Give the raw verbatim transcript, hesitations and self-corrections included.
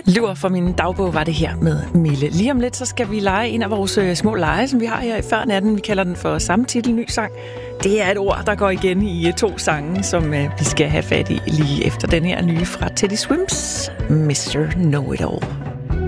Lur for min dagbog var det her med Mille. Lige om lidt, så skal vi lege en af vores øh, små lege, som vi har her i før natten. Vi kalder den for samme titel, ny sang. Det er et ord, der går igen i øh, to sange, som øh, vi skal have fat i lige efter den her nye fra Teddy Swims, mister Know-It-All.